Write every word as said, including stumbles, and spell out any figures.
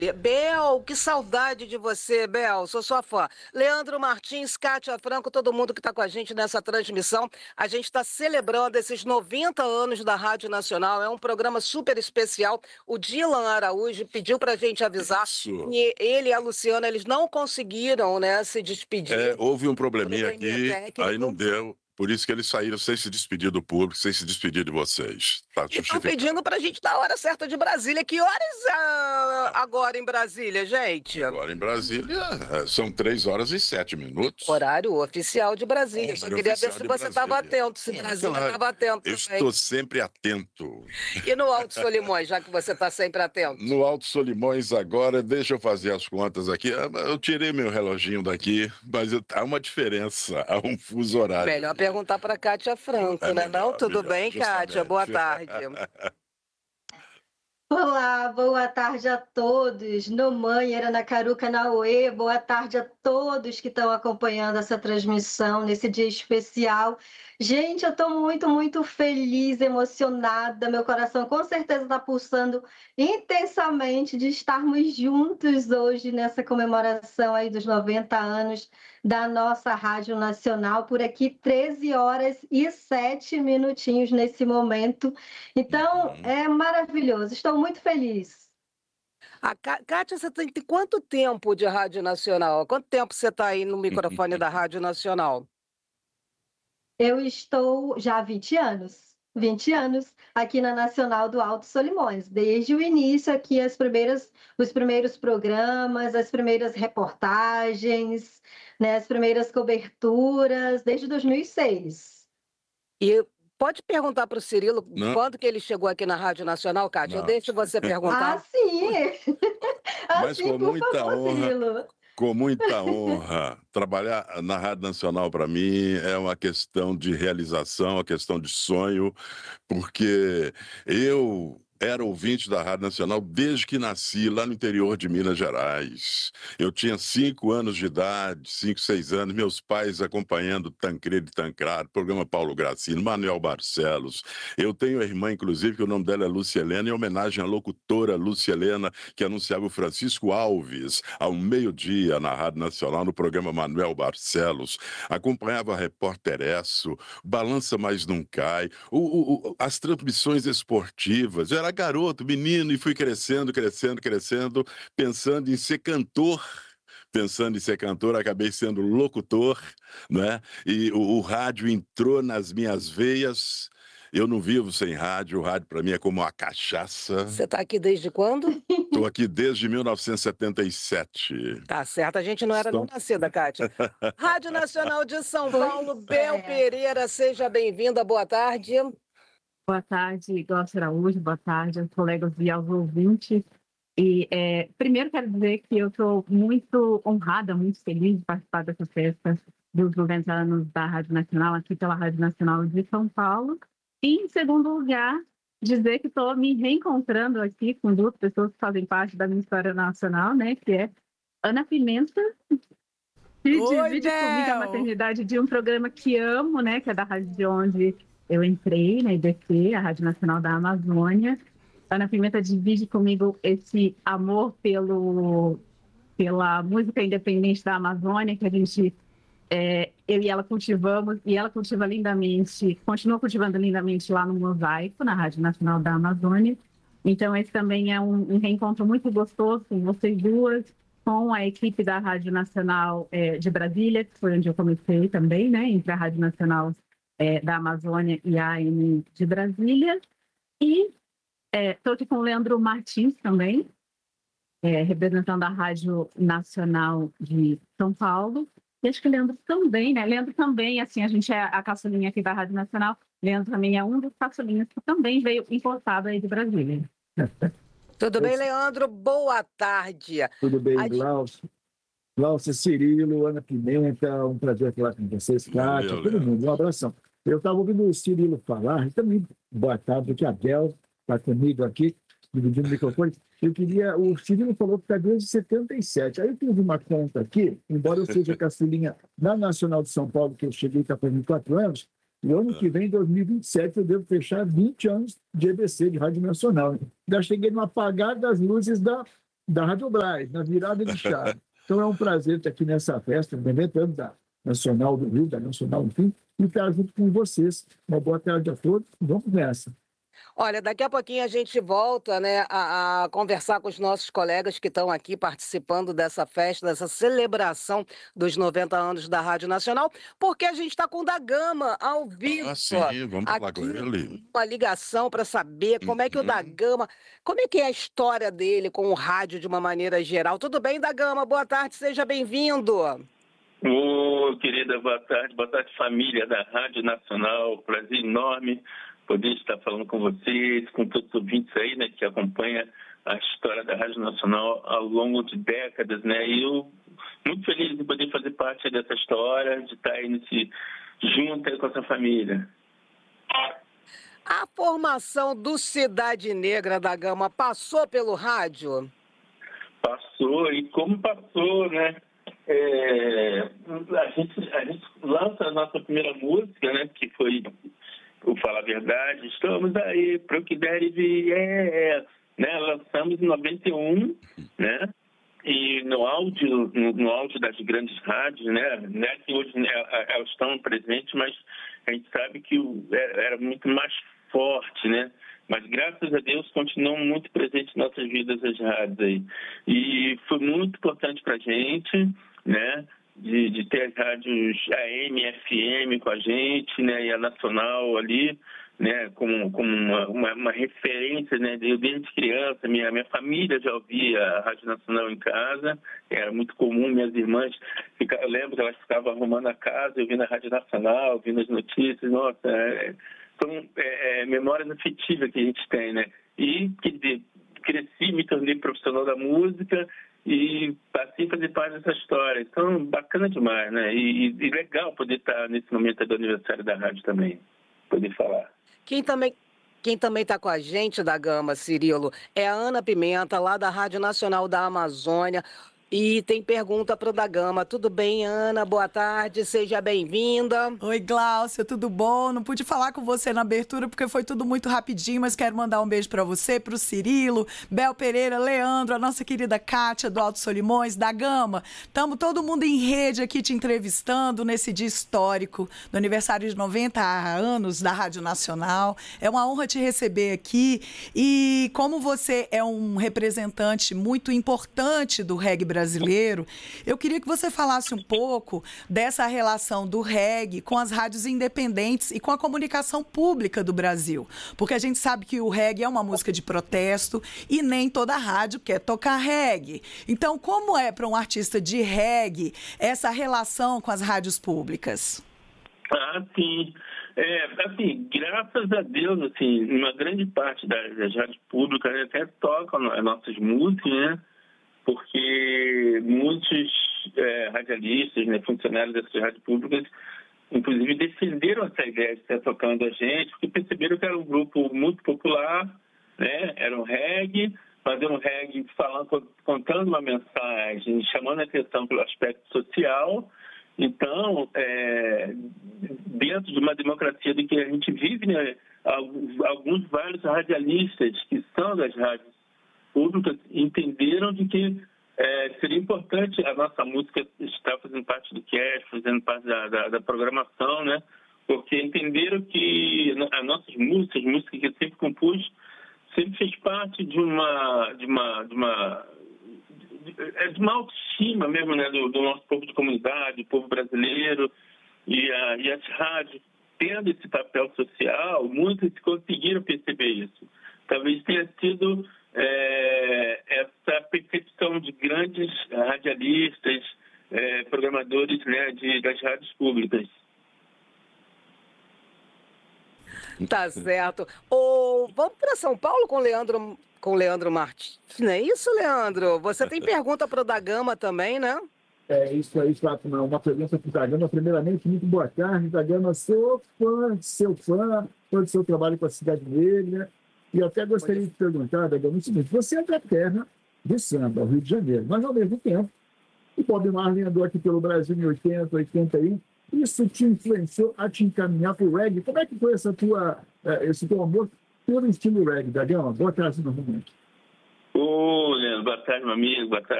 Bel, que saudade de você, Bel. Sou sua fã. Leandro Martins, Kátia Franco, todo mundo que está com a gente nessa transmissão. A gente está celebrando esses noventa anos da Rádio Nacional. É um programa super especial. O Dilan Araújo pediu para a gente avisar. Isso. E ele e a Luciana, eles não conseguiram, né, se despedir. É, houve um probleminha Probleminha aqui, técnico. aí não deu. Por isso que eles saíram sem se despedir do público, sem se despedir de vocês. Tá E estão justificado. pedindo para a gente dar a hora certa de Brasília. Que horas ah, agora em Brasília, gente? Agora em Brasília é, são três horas e sete minutos. Horário oficial de Brasília. Só Horário queria ver oficial se de você estava Brasília. atento, se Brasília Claro, estava atento Eu também. estou sempre atento. E no Alto Solimões, já que você está sempre atento? No Alto Solimões agora, deixa eu fazer as contas aqui. Eu tirei meu reloginho daqui, mas eu- há uma diferença, há um fuso horário. Melhor perguntar para Kátia Franco, É né? Não, melhor, tudo melhor, bem, Kátia? Boa justamente. tarde. Olá, boa tarde a todos. Nomãe, Aranacaru, Canauê, boa tarde a todos que estão acompanhando essa transmissão nesse dia especial. Gente, eu estou muito, muito feliz, emocionada. Meu coração com certeza está pulsando intensamente de estarmos juntos hoje nessa comemoração aí dos noventa anos da nossa Rádio Nacional. Por aqui, treze horas e sete minutinhos nesse momento. Então, Uhum. é maravilhoso. Estou muito feliz. A Cá- Kátia, você tem, tem quanto tempo de Rádio Nacional? Quanto tempo você está aí no microfone da Rádio Nacional? Eu estou já há vinte anos, vinte anos aqui na Nacional do Alto Solimões, desde o início aqui as primeiras, os primeiros programas, as primeiras reportagens, né, as primeiras coberturas, desde dois mil e seis. E pode perguntar para o Cirilo Não. quando que ele chegou aqui na Rádio Nacional, Kátia? Não. Deixa você Ah, perguntar. sim! Mas Assim, com por muita favor, honra, Cirilo. com muita honra. Trabalhar na Rádio Nacional, para mim, é uma questão de realização, uma questão de sonho, porque eu era ouvinte da Rádio Nacional desde que nasci, lá no interior de Minas Gerais. Eu tinha cinco anos de idade, cinco, seis anos, meus pais acompanhando Tancredo e Tancrado, programa Paulo Gracino, Manuel Barcelos. Eu tenho a irmã, inclusive, que o nome dela é Lúcia Helena, em homenagem à locutora Lúcia Helena, que anunciava o Francisco Alves ao meio-dia na Rádio Nacional, no programa Manuel Barcelos. Acompanhava a Repórter Esso, Balança Mas Não Cai, o, o, o, as transmissões esportivas. Eu era garoto, menino, e fui crescendo, crescendo, crescendo, pensando em ser cantor. Pensando em ser cantor, acabei sendo locutor, né? E o, o rádio entrou nas minhas veias. Eu não vivo sem rádio, o rádio para mim é como uma cachaça. Você está aqui desde quando? Estou aqui desde mil novecentos e setenta e sete. Tá certo, a gente não era São- não nascida, Kátia. Rádio Nacional de São Pois Paulo, Bel é. Pereira, seja bem-vinda, boa tarde. Boa tarde, Glaucia Araújo, boa tarde aos colegas e aos ouvintes. E, é, primeiro, quero dizer que eu estou muito honrada, muito feliz de participar dessa festa dos noventa anos da Rádio Nacional, aqui pela Rádio Nacional de São Paulo. E, em segundo lugar, dizer que estou me reencontrando aqui com duas pessoas que fazem parte da minha história nacional, né, que é Ana Pimenta, que Oi, divide comigo a Bel! maternidade de um programa que amo, né, que é da rádio de onde eu entrei, na I B C, a Rádio Nacional da Amazônia. Ana Pimenta divide comigo esse amor pelo, pela música independente da Amazônia, que a gente, é, eu e ela cultivamos, e ela cultiva lindamente, continua cultivando lindamente lá no Mosaico, na Rádio Nacional da Amazônia. Então, esse também é um, um reencontro muito gostoso com vocês duas, com a equipe da Rádio Nacional é, de Brasília, que foi onde eu comecei também, né, entre a Rádio Nacional é, da Amazônia e a A M de Brasília. E estou aqui com o Leandro Martins também, é, representando a Rádio Nacional de São Paulo. E acho que o Leandro também, né? Leandro também, assim, a gente é a caçulinha aqui da Rádio Nacional. Leandro também é um dos caçulinhas que também veio importado aí de Brasília. Tudo bem, Leandro? Boa tarde. Tudo bem, A gente- Glaucia? Glaucia, Cirilo, Ana Pimenta, um prazer falar com vocês, Kátia, Valeu, todo Leandro. mundo, um abração. Eu estava ouvindo o Cirilo falar, e também, boa tarde, que a Bel está comigo aqui, dividindo o microfone. Eu queria, o Cirilo falou que está desde setenta e sete. Aí eu fiz uma conta aqui, embora eu seja caçulinha da Nacional de São Paulo, que eu cheguei está fazendo quatro anos, e ano que vem, em dois mil e vinte e sete, eu devo fechar vinte anos de E B C, de Rádio Nacional. Já cheguei no apagar das luzes da, da Rádio Brás, na virada de chave. Então é um prazer estar aqui nessa festa, noventa anos da Nacional do Rio, da Nacional, enfim, e estar junto com vocês. Uma boa tarde a todos. Vamos nessa. Olha, daqui a pouquinho a gente volta, né, a, a conversar com os nossos colegas que estão aqui participando dessa festa, dessa celebração dos noventa anos da Rádio Nacional, porque a gente está com o da Gama ao vivo. Ah, sim, vamos falar com ele. Uma ligação para saber como é que o da Gama, como é que é a história dele com o rádio de uma maneira geral. Tudo bem, da Gama? Boa tarde, seja bem-vindo. Ô, querida, boa tarde, boa tarde, família da Rádio Nacional. Prazer enorme poder estar falando com vocês, com todos os ouvintes aí, né, que acompanham a história da Rádio Nacional ao longo de décadas, né? E eu muito feliz de poder fazer parte dessa história, de estar aí nesse, junto aí com essa família. A formação do Cidade Negra da Gama passou pelo rádio? Passou, e como passou, né? É, a, gente, a gente lança a nossa primeira música, né? Que foi o Fala a Verdade. Estamos aí para o que der e vier. Né? Lançamos em noventa e um, né? E no áudio, no, no áudio das grandes rádios, né? Não é que hoje elas estão presentes, mas a gente sabe que o, era muito mais forte, né? Mas graças a Deus continuam muito presentes em nossas vidas as rádios aí. E foi muito importante para a gente, né? De, de ter as rádios A M, F M com a gente, né? E a Nacional ali, né? Como, como uma, uma, uma referência, né? Eu desde criança, minha, minha família já ouvia a Rádio Nacional em casa, era muito comum, minhas irmãs, fica, eu lembro que elas ficavam arrumando a casa, ouvindo a Rádio Nacional, ouvindo as notícias, nossa, é, são é, é, memórias afetivas que a gente tem, né? E, quer dizer, cresci, me tornei profissional da música e passei a fazer parte dessa história. Então, bacana demais, né? E, e legal poder estar nesse momento do aniversário da rádio também, poder falar. Quem também quem também está com a gente da Gama, Cirilo, é a Ana Pimenta, lá da Rádio Nacional da Amazônia. E tem pergunta para o da Gama. Tudo bem, Ana? Boa tarde, seja bem-vinda. Oi, Gláucia, tudo bom? Não pude falar com você na abertura porque foi tudo muito rapidinho, mas quero mandar um beijo para você, para o Cirilo, Bel Pereira, Leandro, a nossa querida Kátia do Alto Solimões, da Gama. Estamos todo mundo em rede aqui te entrevistando nesse dia histórico do aniversário de noventa anos da Rádio Nacional. É uma honra te receber aqui e como você é um representante muito importante do reggae brasileiro, brasileiro, eu queria que você falasse um pouco dessa relação do reggae com as rádios independentes e com a comunicação pública do Brasil, porque a gente sabe que o reggae é uma música de protesto e nem toda rádio quer tocar reggae. Então, como é para um artista de reggae essa relação com as rádios públicas? Ah, sim. É, assim, graças a Deus, assim, uma grande parte das, das rádios públicas, né, até tocam as nossas músicas, né? Porque muitos é, radialistas, né, funcionários dessas rádios públicas, inclusive defenderam essa ideia de estar tocando a gente, porque perceberam que era um grupo muito popular, né, era um reggae, mas era um reggae falando, contando uma mensagem, chamando a atenção pelo aspecto social. Então, é, dentro de uma democracia de que a gente vive, né, alguns vários radialistas que são das rádios públicas entenderam de que é, seria importante a nossa música estar fazendo parte do cast, fazendo parte da, da, da programação, né? Porque entenderam que as nossas músicas, músicas que eu sempre compus, sempre fez parte de uma de uma de uma de, de uma autoestima mesmo, né? Do, do nosso povo de comunidade, do povo brasileiro, e, a, e as rádios tendo esse papel social, muitos conseguiram perceber isso. Talvez tenha sido É, essa percepção de grandes radialistas, é, programadores, né, de, das rádios públicas. Tá certo. Oh, vamos para São Paulo com o Leandro, com Leandro Martins. Não é isso, Leandro? Você tem pergunta para o da Gama também, né? É isso aí, Fátima. Uma pergunta para o da Gama. Primeiramente, muito boa tarde, da Gama. Sou fã, seu fã, fã do seu trabalho com a Cidade Negra. E eu até gostaria de perguntar, Dagama, o seguinte: você é da terra do samba, Rio de Janeiro, mas ao mesmo tempo, o Bob Marley andou aqui pelo Brasil em oitenta, oitenta e um, isso te influenciou a te encaminhar para o reggae. Como é que foi essa tua, esse teu amor pelo estilo reggae, Dagama? Boa tarde novamente. Ô, Ô, Leandro, boa tarde, meu amigo, boa tarde.